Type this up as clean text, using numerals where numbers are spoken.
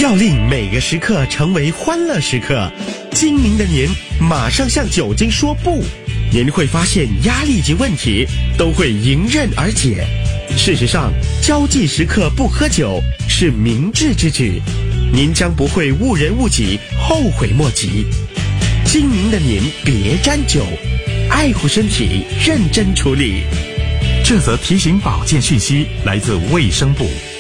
要令每个时刻成为欢乐时刻，精明的您马上向酒精说不，您会发现压力及问题都会迎刃而解。事实上，交际时刻不喝酒是明智之举，您将不会误人误己，后悔莫及。精明的您别沾酒，爱护身体，认真处理。 这则提醒保健讯息来自卫生部。